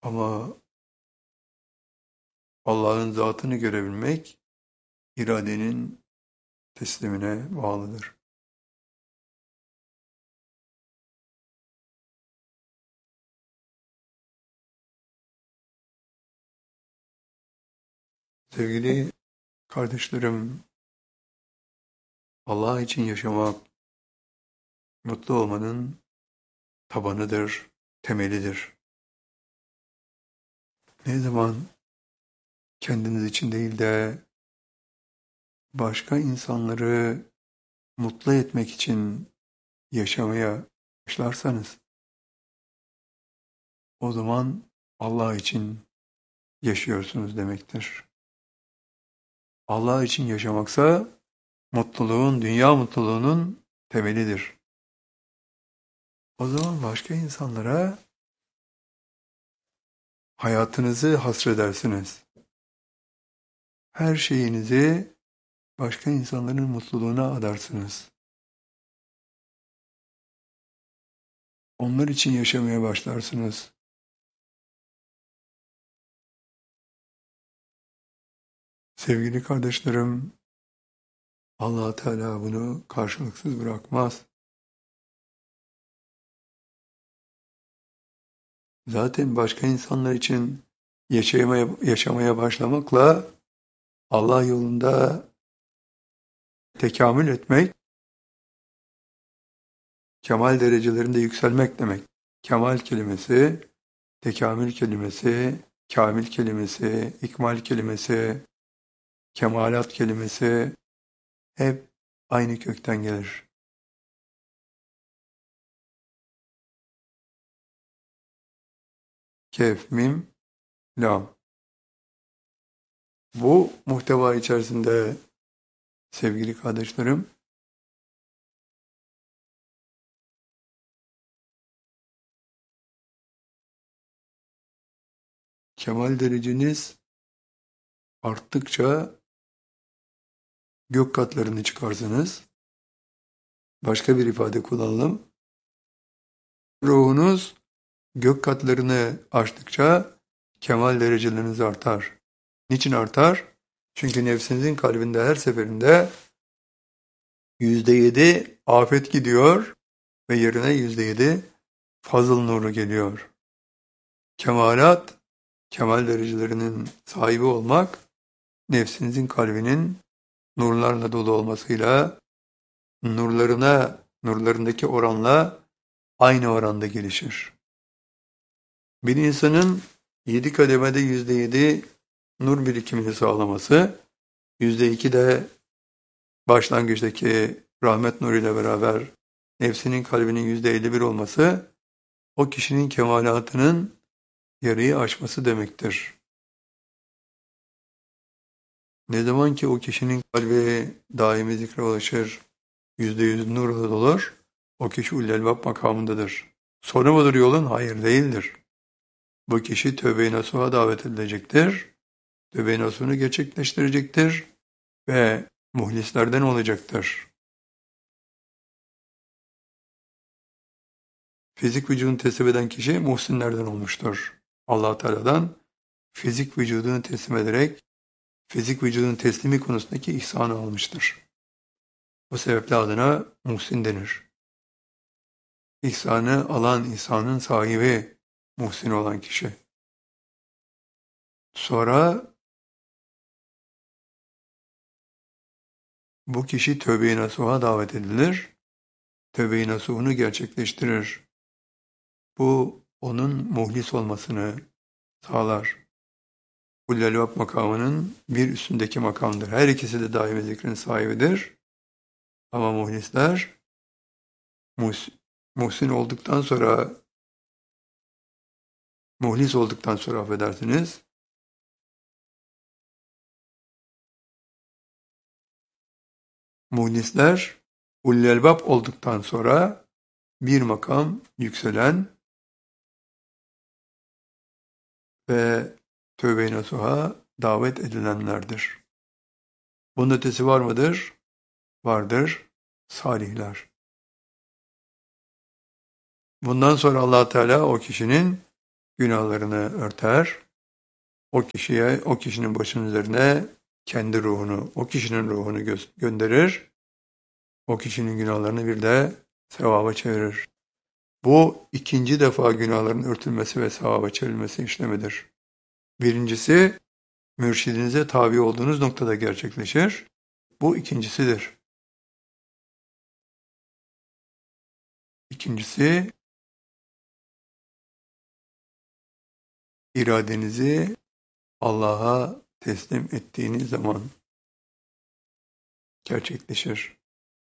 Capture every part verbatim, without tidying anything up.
Ama Allah'ın zatını görebilmek iradenin teslimine bağlıdır. Sevgili kardeşlerim, Allah için yaşamak mutlu olmanın tabanıdır, temelidir. Ne zaman kendiniz için değil de başka insanları mutlu etmek için yaşamaya başlarsanız, o zaman Allah için yaşıyorsunuz demektir. Allah için yaşamaksa mutluluğun, dünya mutluluğunun temelidir. O zaman başka insanlara hayatınızı hasredersiniz. Her şeyinizi başka insanların mutluluğuna adarsınız. Onlar için yaşamaya başlarsınız. Sevgili kardeşlerim, Allah Teala bunu karşılıksız bırakmaz. Zaten başka insanlar için yaşamaya, yaşamaya başlamakla Allah yolunda tekamül etmek, kemal derecelerinde yükselmek demek. Kemal kelimesi, tekamül kelimesi, kamil kelimesi, ikmal kelimesi, kemalat kelimesi hep aynı kökten gelir. Kef, mim, lam. Bu muhteva içerisinde sevgili kardeşlerim, kemal dereceniz arttıkça gök katlarını çıkarsınız. Başka bir ifade kullanalım. Ruhunuz gök katlarını aştıkça kemal dereceleriniz artar. Niçin artar? Çünkü nefsinizin kalbinde her seferinde yüzde yedi afet gidiyor ve yerine yüzde yedi fazıl nuru geliyor. Kemalat, kemal derecelerinin sahibi olmak, nefsinizin kalbinin nurlarla dolu olmasıyla, nurlarına, nurlarındaki oranla aynı oranda gelişir. Bir insanın yedi kademede yüzde yedi nur birikimini sağlaması, yüzde iki de başlangıçtaki rahmet nuruyla beraber nefsinin kalbinin yüzde elli bir olması, o kişinin kemalatının yarıyı aşması demektir. Ne zaman ki o kişinin kalbi daimi zikre ulaşır, yüzde yüz nurla dolar, o kişi ulul-elbab makamındadır. Sonra mıdır yolun? Hayır, değildir. Bu kişi tövbe-i nasuha davet edilecektir, tövbe-i nasuhunu gerçekleştirecektir ve muhlislerden olacaktır. Fizik vücudunu teslim eden kişi muhsinlerden olmuştur. Allah Teala'dan fizik vücudunu teslim ederek fizik vücudun teslimi konusundaki ihsanı almıştır. Bu sebeple adına muhsin denir. İhsanı alan, ihsanın sahibi muhsin olan kişi. Sonra bu kişi tövbe-i nasuha davet edilir, tövbe-i nasuhunu gerçekleştirir. Bu onun muhlis olmasını sağlar. Ulul-elbab makamının bir üstündeki makamdır. Her ikisi de daimi zikrin sahibidir. Ama muhlisler muhs muhsin olduktan sonra, muhlis olduktan sonra affedersiniz, muhlisler ulul-elbab olduktan sonra bir makam yükselen ve tövbe-i nasuha davet edilenlerdir. Bunun ötesi var mıdır? Vardır. Salihler. Bundan sonra Allah Teala o kişinin günahlarını örter. O kişiye, o kişinin başının üzerine kendi ruhunu, o kişinin ruhunu gö- gönderir. O kişinin günahlarını bir de sevaba çevirir. Bu ikinci defa günahların örtülmesi ve sevaba çevrilmesi işlemidir. Birincisi, mürşidinize tabi olduğunuz noktada gerçekleşir. Bu ikincisidir. İkincisi, iradenizi Allah'a teslim ettiğiniz zaman gerçekleşir.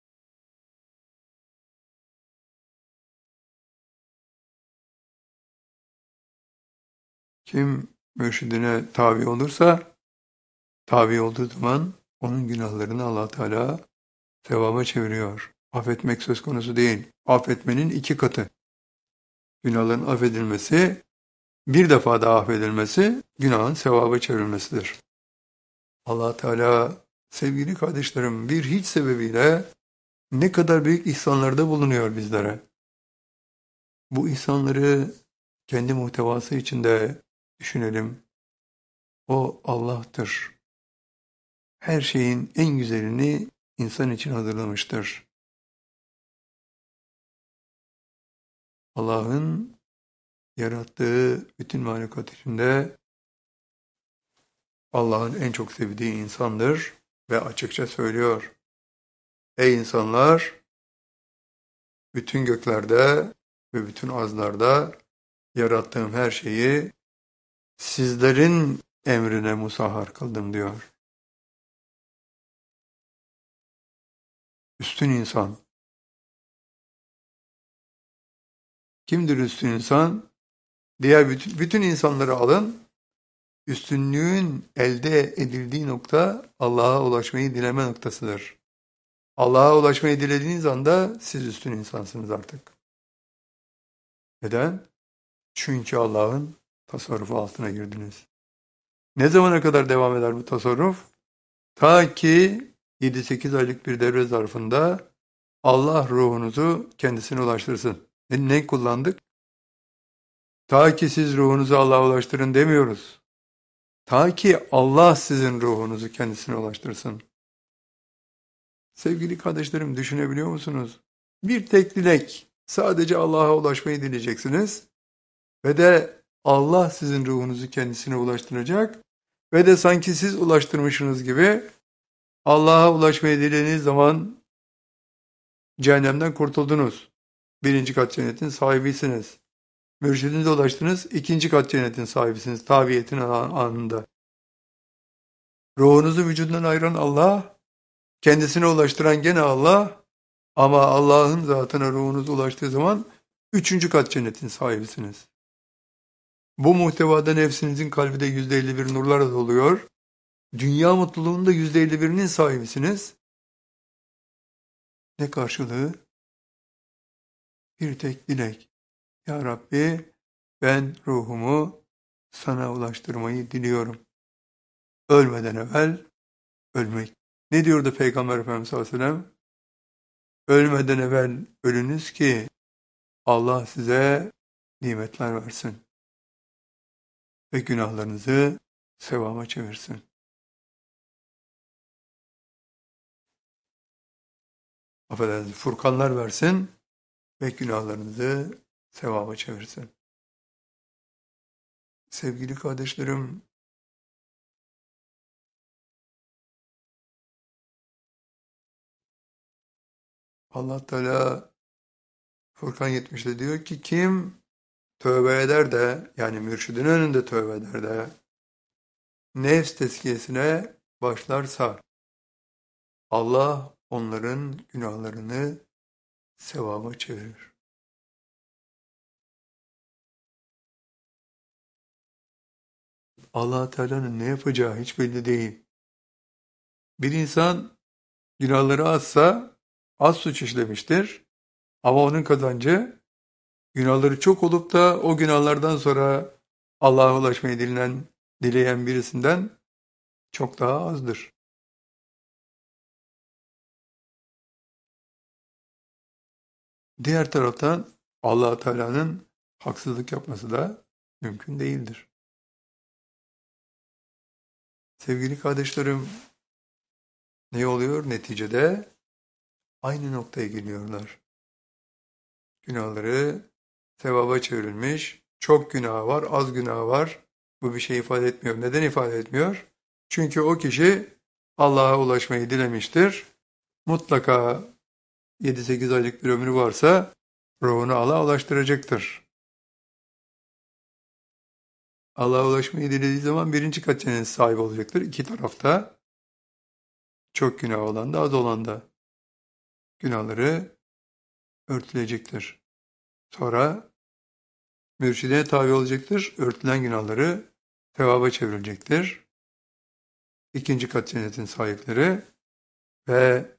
Kim mürşidine tabi olursa, tabi olduğu zaman onun günahlarını Allah Teala sevaba çeviriyor. Affetmek söz konusu değil. Affetmenin iki katı. Günahların affedilmesi, bir defa daha affedilmesi, günahın sevaba çevrilmesidir. Allah Teala, sevgili kardeşlerim, bir hiç sebebiyle ne kadar büyük ihsanlarda bulunuyor bizlere. Bu ihsanları kendi muhtevası içinde düşünelim. O Allah'tır. Her şeyin en güzelini insan için hazırlamıştır. Allah'ın yarattığı bütün mahlukat içinde Allah'ın en çok sevdiği insandır ve açıkça söylüyor. Ey insanlar, bütün göklerde ve bütün arzlarda yarattığım her şeyi sizlerin emrine musahhar kıldım diyor. Üstün insan. Kimdir üstün insan? Diğer bütün, bütün insanları alın. Üstünlüğün elde edildiği nokta Allah'a ulaşmayı dileme noktasıdır. Allah'a ulaşmayı dilediğiniz anda siz üstün insansınız artık. Neden? Çünkü Allah'ın tasarrufu altına girdiniz. Ne zamana kadar devam eder bu tasarruf? Ta ki yedi sekiz aylık bir devre zarfında Allah ruhunuzu kendisine ulaştırsın. Ne, ne kullandık? Ta ki siz ruhunuzu Allah'a ulaştırın demiyoruz. Ta ki Allah sizin ruhunuzu kendisine ulaştırsın. Sevgili kardeşlerim, düşünebiliyor musunuz? Bir tek dilek, sadece Allah'a ulaşmayı dileyeceksiniz ve de Allah sizin ruhunuzu kendisine ulaştıracak ve de sanki siz ulaştırmışsınız gibi Allah'a ulaşmayı dilediğiniz zaman cehennemden kurtuldunuz. Birinci kat cennetin sahibisiniz. Mürşidinize ulaştınız, ikinci kat cennetin sahibisiniz tabiyetin anında. Ruhunuzu vücudundan ayıran Allah, kendisine ulaştıran gene Allah, ama Allah'ın zatına ruhunuz ulaştığı zaman üçüncü kat cennetin sahibisiniz. Bu muhtevada nefsinizin kalbi de yüzde elli bir nurlarla doluyor. Dünya mutluluğunun da yüzde elli birinin sahibisiniz. Ne karşılığı? Bir tek dilek. Ya Rabbi, ben ruhumu sana ulaştırmayı diliyorum. Ölmeden evvel ölmek. Ne diyordu Peygamber Efendimiz sallallahu aleyhi ve sellem? Ölmeden evvel ölünüz ki Allah size nimetler versin ve günahlarınızı sevaba çevirsin. Affedersiniz, furkanlar versin ve günahlarınızı sevaba çevirsin. Sevgili kardeşlerim, Allah Teala Furkan yetmişte diyor ki kim tövbe eder de, yani mürşidin önünde tövbe eder de nefs tezkiyesine başlarsa Allah onların günahlarını sevaba çevirir. Allah Teala'nın ne yapacağı hiç belli değil. Bir insan günahları azsa az suç işlemiştir. Ama onun kazancı günahları çok olup da o günahlardan sonra Allah'a ulaşmayı dileyen, dileyen birisinden çok daha azdır. Diğer taraftan Allah Teala'nın haksızlık yapması da Mümkün değildir. Sevgili kardeşlerim, ne oluyor neticede? Aynı noktaya geliyorlar. Günahları sevaba çevrilmiş, çok günah var, az günah var. Bu bir şey ifade etmiyor. Neden ifade etmiyor? Çünkü o kişi Allah'a ulaşmayı dilemiştir. Mutlaka yedi sekiz aylık bir ömrü varsa ruhunu Allah'a ulaştıracaktır. Allah'a ulaşmayı dilediği zaman birinci kat cennet sahibi olacaktır. İki tarafta çok günah olan da az olan da günahları örtülecektir. Sonra mürşidine tabi olacaktır. Örtülen günahları sevaba çevrilecektir. İkinci kat cennetin sahipleri ve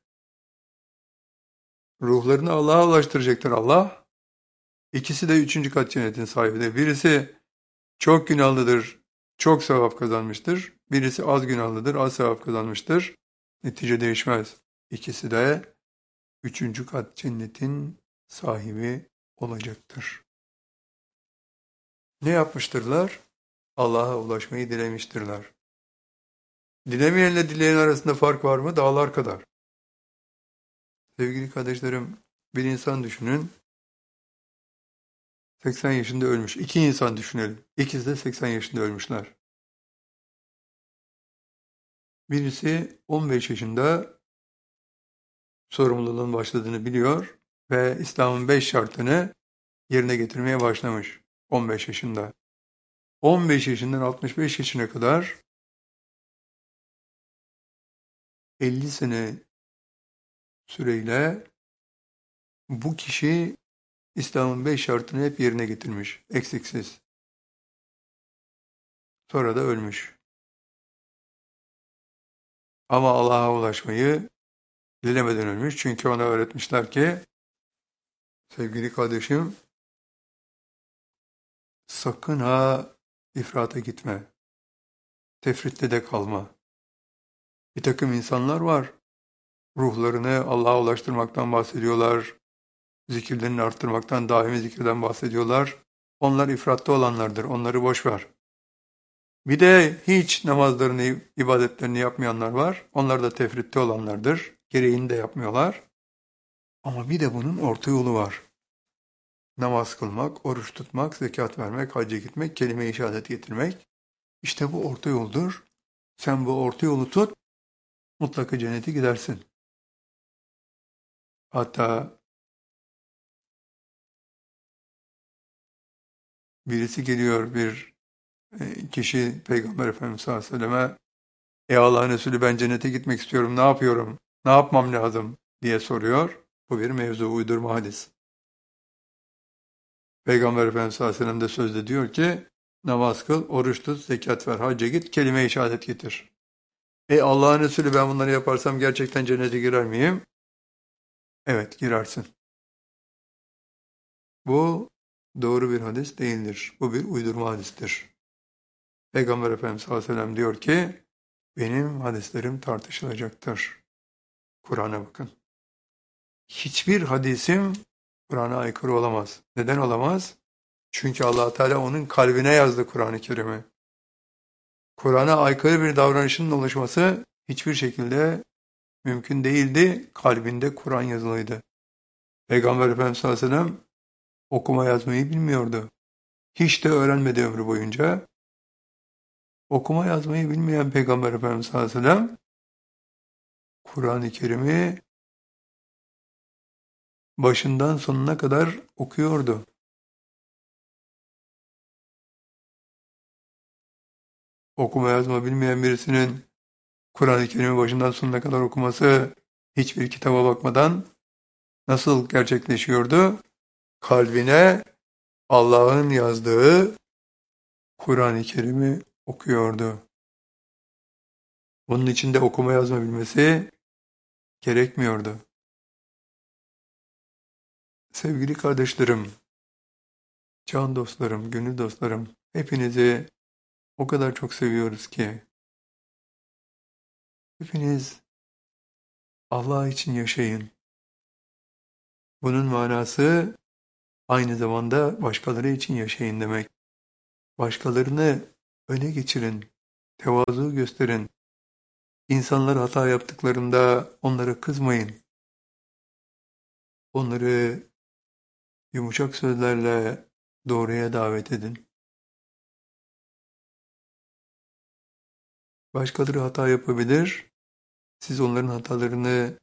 ruhlarını Allah'a ulaştıracaktır Allah. İkisi de üçüncü kat cennetin sahibidir. Birisi çok günahlıdır, çok sevap kazanmıştır. Birisi az günahlıdır, az sevap kazanmıştır. Netice değişmez. İkisi de üçüncü kat cennetin sahibi olacaktır. Ne yapmıştırlar? Allah'a ulaşmayı dilemiştirler. Dilemeyenle dileyen arasında fark var mı? Dağlar kadar. Sevgili kardeşlerim, bir insan düşünün, seksen yaşında ölmüş. İki insan düşünelim. İkisi de seksen yaşında ölmüşler. Birisi on beş yaşında sorumluluğun başladığını biliyor ve İslam'ın beş şartını yerine getirmeye başlamış on beş yaşında. on beş yaşından altmış beş yaşına kadar elli sene süreyle bu kişi İslam'ın beş şartını hep yerine getirmiş, eksiksiz. Sonra da ölmüş. Ama Allah'a ulaşmayı dilemeden ölmüş. Çünkü ona öğretmişler ki, sevgili kardeşim, sakın ha ifrata gitme. Tefritte de kalma. Bir takım insanlar var. Ruhlarını Allah'a ulaştırmaktan bahsediyorlar. Zikirlerini arttırmaktan, daimi zikirden bahsediyorlar. Onlar ifratta olanlardır. Onları boş ver. Bir de hiç namazlarını, ibadetlerini yapmayanlar var. Onlar da tefritte olanlardır. Gereğini de yapmıyorlar. Ama bir de bunun orta yolu var. Namaz kılmak, oruç tutmak, zekat vermek, hacca gitmek, kelime-i şehadet getirmek. İşte bu orta yoldur. Sen bu orta yolu tut, mutlaka cennete gidersin. Hatta birisi geliyor, bir kişi Peygamber Efendimiz sallallahu aleyhi ve selleme, ''Ey Allah'ın Resulü, ben cennete gitmek istiyorum, ne yapıyorum, ne yapmam lazım?'' diye soruyor. Bu bir mevzu, uydurma hadis. Peygamber Efendimiz sallallahu aleyhi ve sellem de sözde diyor ki, namaz kıl, oruç tut, zekat ver, hacca git, kelime-i şehadet getir. Ey Allah'ın Resulü, ben bunları yaparsam gerçekten cennete girer miyim? Evet, girersin. Bu doğru bir hadis değildir. Bu bir uydurma hadistir. Peygamber Efendimiz sallallahu aleyhi ve sellem diyor ki, benim hadislerim tartışılacaktır. Kur'an'a bakın. Hiçbir hadisim Kur'an'a aykırı olamaz. Neden olamaz? Çünkü Allah Teala onun kalbine yazdı Kur'an-ı Kerim'i. Kur'an'a aykırı bir davranışın oluşması hiçbir şekilde mümkün değildi. Kalbinde Kur'an yazılıydı. Peygamber Efendimiz sallallahu aleyhi ve sellem okuma yazmayı bilmiyordu. Hiç de öğrenmedi ömrü boyunca. Okuma yazmayı bilmeyen Peygamber Efendimiz sallallahu aleyhi ve sellem Kur'an-ı Kerim'i başından sonuna kadar okuyordu. Okuma yazma bilmeyen birisinin Kur'an-ı Kerim'i başından sonuna kadar okuması hiçbir kitaba bakmadan nasıl gerçekleşiyordu? Kalbine Allah'ın yazdığı Kur'an-ı Kerim'i okuyordu. Bunun için de okuma yazma bilmesi gerekmiyordu. Sevgili kardeşlerim, can dostlarım, gönül dostlarım, hepinizi o kadar çok seviyoruz ki, hepiniz Allah için yaşayın. Bunun manası aynı zamanda başkaları için yaşayın demek. Başkalarını öne geçirin, tevazu gösterin. İnsanlar hata yaptıklarında onlara kızmayın. Onları yumuşak sözlerle doğruya davet edin. Başkaları hata yapabilir, siz onların hatalarını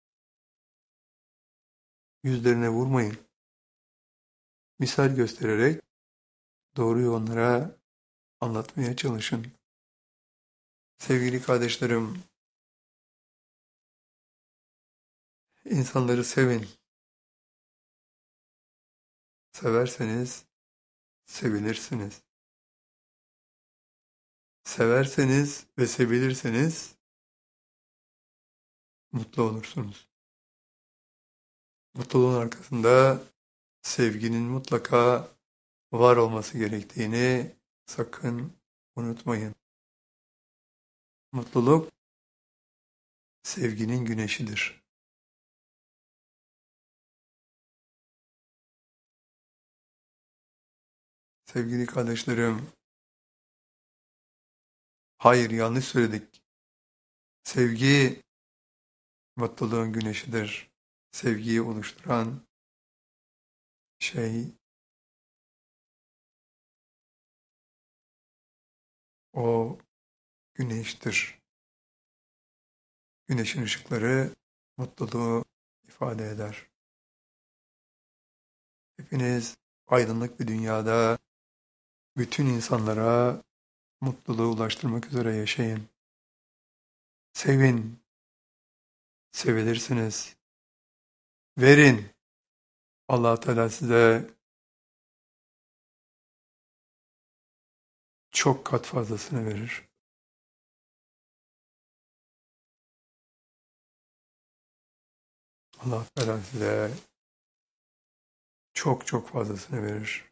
yüzlerine vurmayın. Misal göstererek doğruyu onlara anlatmaya çalışın. Sevgili kardeşlerim, insanları sevin. Severseniz sevilirsiniz. Severseniz ve sevilirseniz mutlu olursunuz. Mutluluğun arkasında sevginin mutlaka var olması gerektiğini sakın unutmayın. Mutluluk sevginin güneşidir. Sevgili kardeşlerim, hayır yanlış söyledik. Sevgi mutluluğun güneşidir. Sevgiyi oluşturan şey o güneştir. Güneşin ışıkları mutluluğu ifade eder. Hepiniz aydınlık bir dünyada bütün insanlara mutluluğu ulaştırmak üzere yaşayın. Sevin, sevilirsiniz. Verin, Allah Teala size çok kat fazlasını verir. Allah Teala size çok çok fazlasını verir.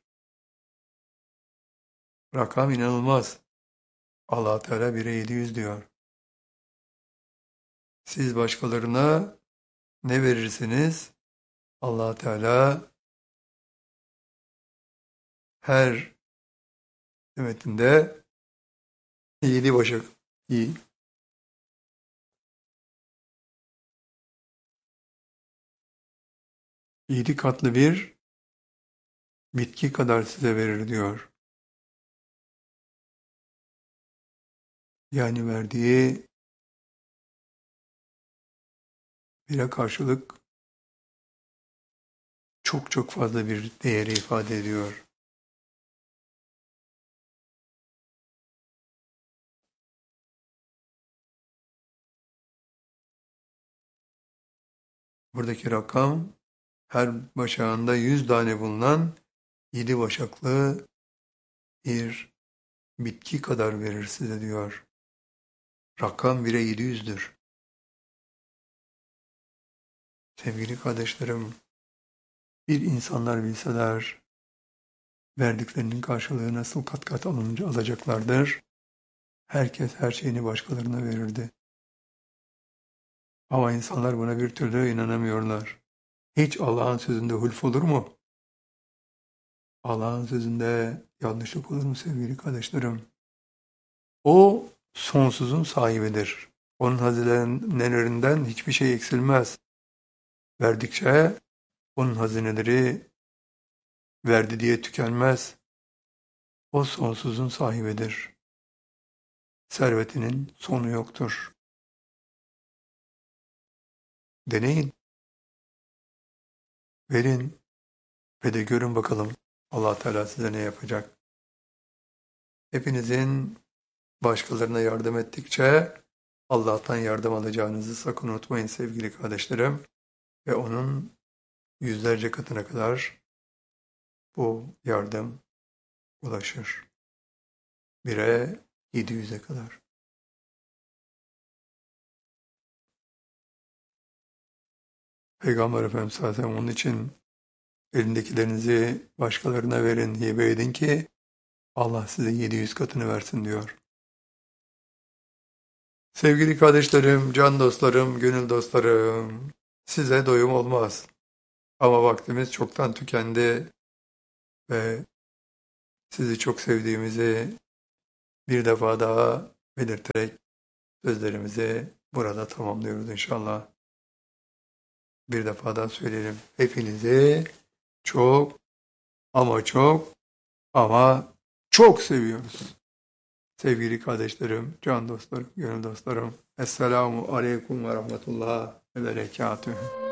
Rakam inanılmaz. Allah Teala bire yedi yüz diyor. Siz başkalarına ne verirsiniz? Allah Teala her demetinde yedi başak iyi. Yedi katlı bir bitki kadar size verir diyor. Yani verdiği bire karşılık çok çok fazla bir değeri ifade ediyor. Buradaki rakam her başağında yüz tane bulunan yedi başaklı bir bitki kadar verir size diyor. Rakam bire yedi yüzdür. Sevgili kardeşlerim, bir insanlar bilseler verdiklerinin karşılığı nasıl kat kat alınca alacaklardır. Herkes her şeyini başkalarına verirdi. Ama insanlar buna bir türlü inanamıyorlar. Hiç Allah'ın sözünde hulf olur mu? Allah'ın sözünde yanlışlık olur mu sevgili kardeşlerim? O sonsuzun sahibidir. Onun hazinelerinden hiçbir şey eksilmez. Verdikçe onun hazineleri verdi diye tükenmez. O sonsuzun sahibidir. Servetinin sonu yoktur. Deneyin, verin ve de görün bakalım Allah Teala size ne yapacak. Hepinizin başkalarına yardım ettikçe Allah'tan yardım alacağınızı sakın unutmayın sevgili kardeşlerim. Ve onun yüzlerce katına kadar bu yardım ulaşır. Bire yedi yüze kadar. Peygamber Efendimiz sallallahu aleyhi ve sellem onun için elindekilerinizi başkalarına verin, hibe edin ki Allah size yedi yüz katını versin diyor. Sevgili kardeşlerim, can dostlarım, gönül dostlarım, size doyum olmaz. Ama vaktimiz çoktan tükendi ve sizi çok sevdiğimizi bir defa daha belirterek sözlerimizi burada tamamlıyoruz inşallah. Bir defa daha söyleyelim. Hepinizi çok ama çok ama çok seviyoruz. Sevgili kardeşlerim, can dostlarım, gönül dostlarım. Esselamu Aleyküm ve Rahmetullah ve Berekatühü.